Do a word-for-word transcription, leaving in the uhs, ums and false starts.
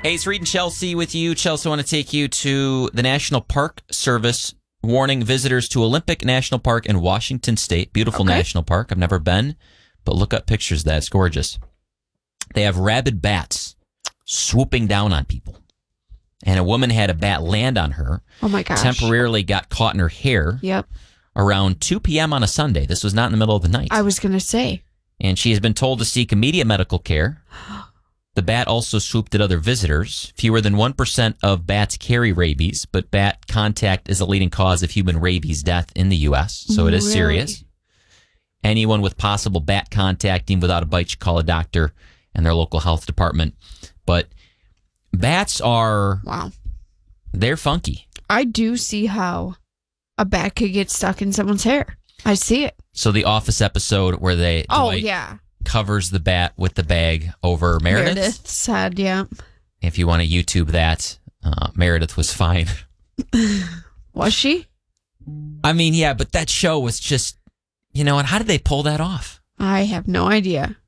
Hey, it's Reed and Chelsea with you. Chelsea, I want to take you to the National Park Service warning visitors to Olympic National Park in Washington State. Beautiful Okay. national park. I've never been, but look up pictures of that. It's gorgeous. They have rabid bats swooping down on people. And a woman had a bat land on her. Oh, my gosh. Temporarily got caught in her hair Yep. around two p.m. on a Sunday. This was not in the middle of the night. I was going to say. And she has been told to seek immediate medical care. The bat also swooped at other visitors. Fewer than one percent of bats carry rabies, but bat contact is a leading cause of human rabies death in the U S, so it is Really? serious. Anyone with possible bat contact, even without a bite, should call a doctor and their local health department. But bats are, Wow. they're funky. I do see how a bat could get stuck in someone's hair. I see it. So the Office episode where they Oh, Dwight yeah. covers the bat with the bag over Meredith. Meredith said, yeah. If you want to YouTube that, uh, Meredith was fine. Was she? I mean, yeah, but that show was just, you know, and how did they pull that off? I have no idea.